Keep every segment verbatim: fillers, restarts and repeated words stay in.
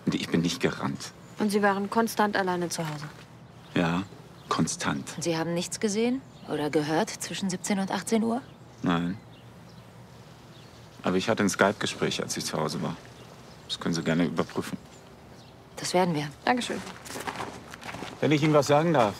Und ich bin nicht gerannt. Und Sie waren konstant alleine zu Hause? Ja, konstant. Und Sie haben nichts gesehen oder gehört zwischen siebzehn und achtzehn Uhr? Nein. Aber ich hatte ein Skype-Gespräch, als ich zu Hause war. Das können Sie gerne überprüfen. Das werden wir. Dankeschön. Wenn ich Ihnen was sagen darf.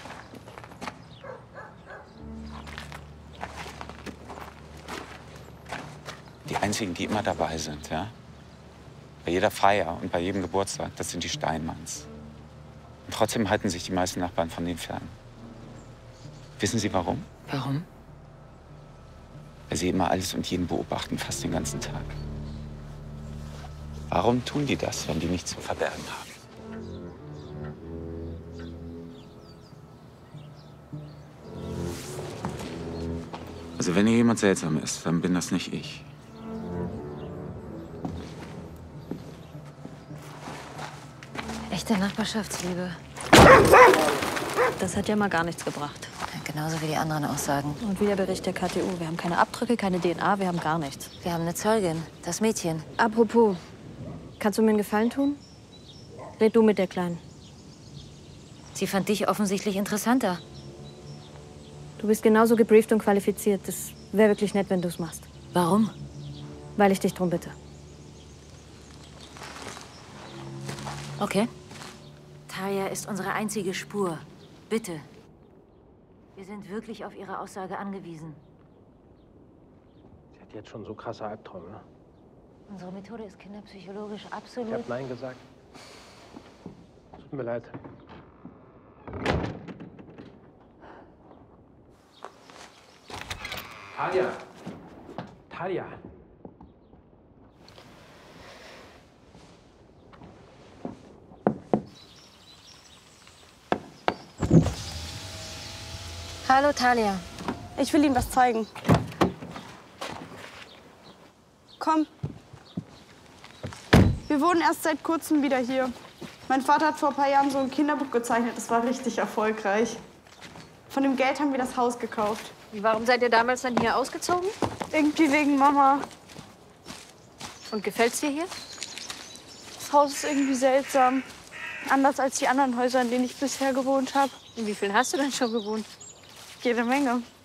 Die einzigen, die immer dabei sind, ja? Bei jeder Feier und bei jedem Geburtstag, das sind die Steinmanns. Und trotzdem halten sich die meisten Nachbarn von denen fern. Wissen Sie warum? Warum? Weil sie immer alles und jeden beobachten, fast den ganzen Tag. Warum tun die das, wenn die nichts zu verbergen haben? Also wenn hier jemand seltsam ist, dann bin das nicht ich. Echte Nachbarschaftsliebe. Das hat ja mal gar nichts gebracht. Genauso wie die anderen Aussagen. Und wie der Bericht der K T U. Wir haben keine Abdrücke, keine D N A, wir haben gar nichts. Wir haben eine Zeugin, das Mädchen. Apropos, kannst du mir einen Gefallen tun? Red du mit der Kleinen. Sie fand dich offensichtlich interessanter. Du bist genauso gebrieft und qualifiziert. Das wäre wirklich nett, wenn du es machst. Warum? Weil ich dich drum bitte. Okay. Talia ist unsere einzige Spur. Bitte. Wir sind wirklich auf Ihre Aussage angewiesen. Sie hat jetzt schon so krasse Albträume, ne? Unsere Methode ist kinderpsychologisch Ich absolut... hab Nein gesagt. Tut mir leid. Talia! Talia! Hallo, Talia. Ich will ihm was zeigen. Komm. Wir wohnen erst seit kurzem wieder hier. Mein Vater hat vor ein paar Jahren so ein Kinderbuch gezeichnet. Das war richtig erfolgreich. Von dem Geld haben wir das Haus gekauft. Warum seid ihr damals dann hier ausgezogen? Irgendwie wegen Mama. Und gefällt's dir hier? Das Haus ist irgendwie seltsam. Anders als die anderen Häuser, in denen ich bisher gewohnt habe. In wie vielen hast du denn schon gewohnt? Jede Menge.